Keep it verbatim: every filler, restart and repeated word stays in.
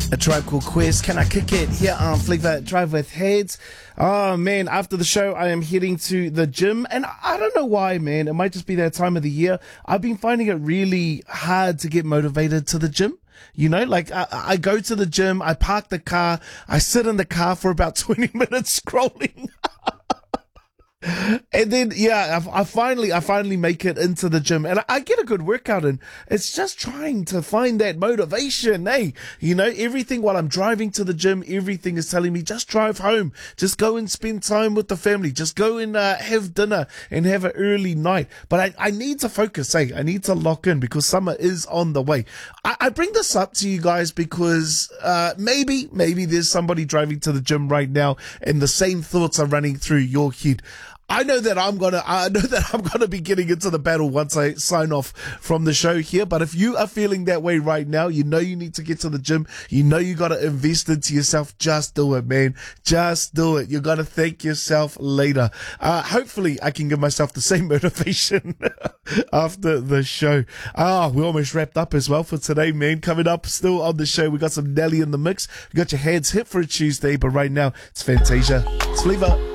A Tribe Called Quest. Can I kick it here on Flavor Drive with Heads? Oh man, after the show, I am heading to the gym, and I don't know why, man. It might just be that time of the year. I've been finding it really hard to get motivated to the gym. You know, like I, I go to the gym, I park the car, I sit in the car for about twenty minutes scrolling. And then, yeah, I, I finally, I finally make it into the gym and I, I get a good workout in. It's just trying to find that motivation, hey, you know, everything while I'm driving to the gym, everything is telling me just drive home, just go and spend time with the family, just go and uh, have dinner and have an early night. But I, I need to focus, hey, I need to lock in because summer is on the way. I, I bring this up to you guys because uh, maybe, maybe there's somebody driving to the gym right now and the same thoughts are running through your head. I know that I'm gonna, I know that I'm gonna be getting into the battle once I sign off from the show here. But if you are feeling that way right now, you know you need to get to the gym. You know you gotta invest into yourself. Just do it, man. Just do it. You're gonna thank yourself later. Uh, hopefully I can give myself the same motivation after the show. Ah, we almost wrapped up as well for today, man. Coming up still on the show, we got some Nelly in the mix. We got your hands hit for a Tuesday, but right now it's Fantasia. It's Flavor.